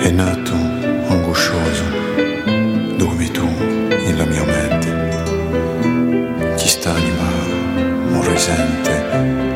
È nato angoscioso, dormi tu nella mia mente. Chi sta anima non risente